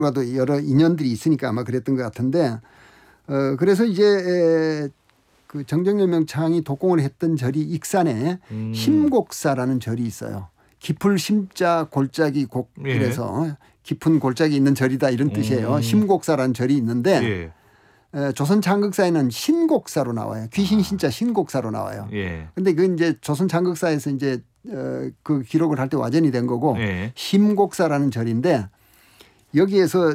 과도 여러 인연들이 있으니까 아마 그랬던 것 같은데 그래서 이제 그 정정열 명창이 독공을 했던 절이 익산에 심곡사라는 절이 있어요. 깊을 심자 골짜기 곡 이래서 깊은 골짜기 있는 절이다 이런 뜻이에요. 심곡사라는 절이 있는데 조선 장극사에는 신곡사로 나와요. 귀신 신자 신곡사로 나와요. 근데 그 이제 조선 장극사에서 이제 그 기록을 할 때 와전이 된 거고 심곡사라는 절인데 여기에서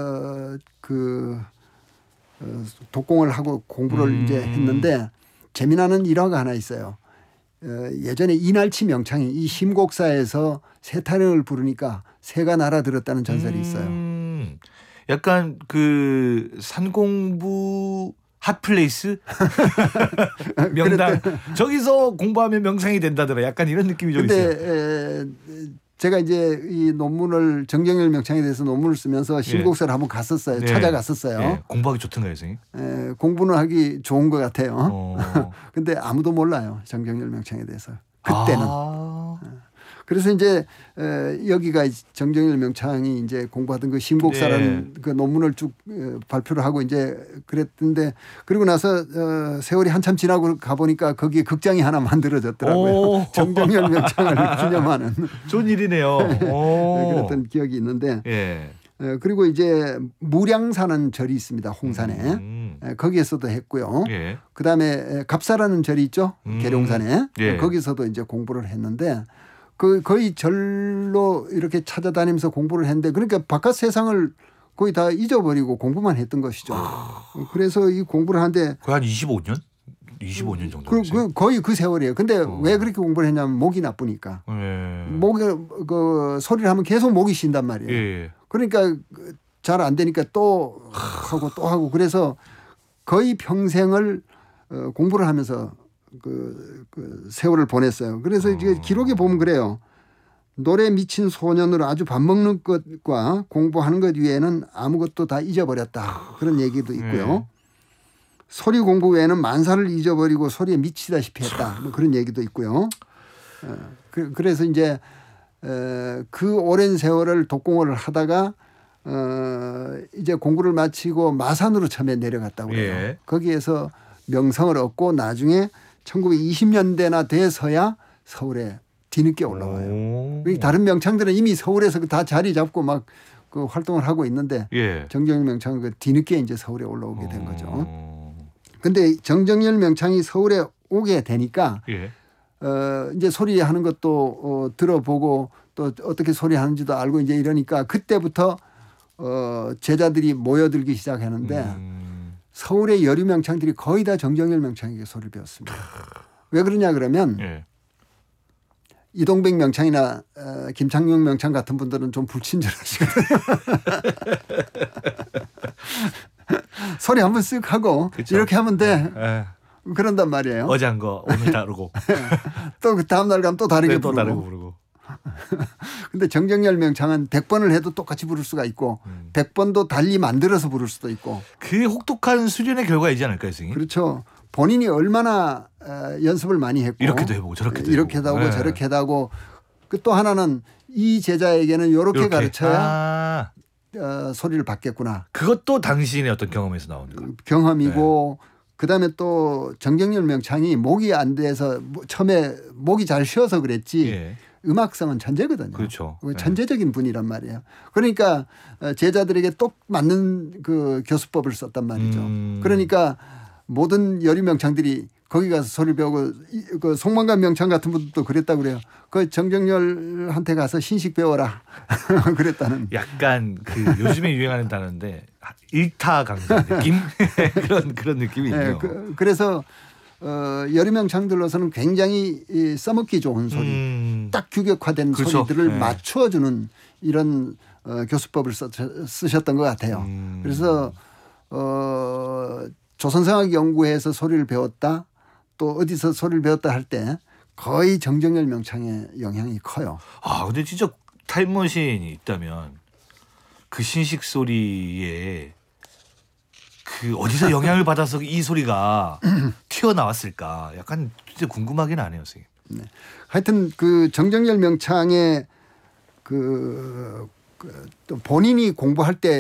독공을 하고 공부를 이제 했는데 재미나는 일화가 하나 있어요. 예전에 이날치 명창이 이 심곡사에서 새타령을 부르니까 새가 날아들었다는 전설이 있어요. 약간 그 산공부 핫플레이스 명당 저기서 공부하면 명상이 된다더라. 약간 이런 느낌이 좀 있어요. 근데 제가 이제 이 논문을 정정열 명창에 대해서 논문을 쓰면서 심곡사를 한번 갔었어요. 찾아갔었어요. 공부하기 좋던가요, 선생님? 공부는 하기 좋은 것 같아요. 근데 아무도 몰라요. 정정열 명창에 대해서. 그때는. 그래서 이제 여기가 정정열 명창이 이제 공부하던 그 심곡사라는 그 논문을 쭉 발표를 하고 이제 그랬는데 그리고 나서 세월이 한참 지나고 가보니까 거기에 극장이 하나 만들어졌더라고요. 정정열 명창을 기념하는. 좋은 일이네요. 그랬던 기억이 있는데 그리고 이제 무량사는 절이 있습니다. 홍산에. 거기에서도 했고요. 그다음에 갑사라는 절이 있죠. 계룡산에. 거기서도 이제 공부를 했는데 거의 절로 이렇게 찾아다니면서 공부를 했는데 그러니까 바깥 세상을 거의 다 잊어버리고 공부만 했던 것이죠. 그래서 이 공부를 하는데 거의 한 25년? 25년 정도. 거의 그 세월이에요. 근데 왜 그렇게 공부를 했냐면 목이 나쁘니까. 목에 그 소리를 하면 계속 목이 쉰단 말이에요. 그러니까 잘 안 되니까 또 하고 그래서 거의 평생을 공부를 하면서 그 세월을 보냈어요. 그래서 이제 기록에 보면 그래요. 노래 미친 소년으로 아주 밥 먹는 것과 공부하는 것 외에는 아무것도 다 잊어버렸다. 그런 얘기도 있고요. 소리 공부 외에는 만사를 잊어버리고 소리에 미치다시피 했다. 뭐 그런 얘기도 있고요. 그래서 이제 그 오랜 세월을 독공을 하다가 이제 공부를 마치고 마산으로 처음에 내려갔다고 해요. 거기에서 명성을 얻고 나중에 1920년대나 돼서야 서울에 뒤늦게 올라와요. 다른 명창들은 이미 서울에서 다 자리 잡고 막 그 활동을 하고 있는데 정정열 명창은 그 뒤늦게 이제 서울에 올라오게 된 거죠. 근데 정정열 명창이 서울에 오게 되니까 이제 소리하는 것도 들어보고 또 어떻게 소리하는지도 알고 이제 이러니까 그때부터 제자들이 모여들기 시작하는데 서울의 여류 명창들이 거의 다 정정열 명창에게 소리를 배웠습니다. 왜 그러냐 그러면 이동백 명창이나 김창룡 명창 같은 분들은 좀 불친절하시거든요. 소리 한번 쓱 하고 그쵸? 이렇게 하면 돼. 그런단 말이에요. 어제 한 거 오늘 다르고 또 그 다음 날 가면 또 다르게 부르고. 근데 정정열 명창은 100번을 해도 똑같이 부를 수가 있고 100번도 달리 만들어서 부를 수도 있고. 그게 혹독한 수련의 결과이지 않을까요, 선생님? 그렇죠. 본인이 얼마나 연습을 많이 했고 이렇게도 해보고 저렇게도 이렇게도 하고 저렇게도 하고 또 하나는 이 제자에게는 이렇게 가르쳐야 소리를 받겠구나. 그것도 당신의 어떤 경험에서 나오는 거. 경험이고 그다음에 또 정정열 명창이 목이 안 돼서 처음에 목이 잘 쉬어서 그랬지 음악성은 천재거든요. 그렇죠. 천재적인 분이란 말이에요. 그러니까 제자들에게 똑 맞는 그 교수법을 썼단 말이죠. 그러니까 모든 여류 명창들이 거기 가서 소리를 배우고 그 송만관 명창 같은 분도 그랬다고 그래요. 그 정정열한테 가서 신식 배워라 그랬다는. 약간 그 요즘에 유행하는 단어인데 일타 강사 느낌 그런 느낌이 있네요. 그래서 여류 명창들로서는 굉장히 써먹기 좋은 소리, 딱 규격화된 그렇죠. 소리들을 맞춰주는 이런 교수법을 쓰셨던 것 같아요. 그래서 조선성악연구회에서 소리를 배웠다 또 어디서 소리를 배웠다 할 때 거의 정정열 명창의 영향이 커요. 근데 진짜 타임머신이 있다면 그 신식 소리에 그 어디서 영향을 받아서 이 소리가 튀어나왔을까 약간 진짜 궁금하긴 하네요, 선생님. 네. 하여튼 그 정정열 명창의 그 또 본인이 공부할 때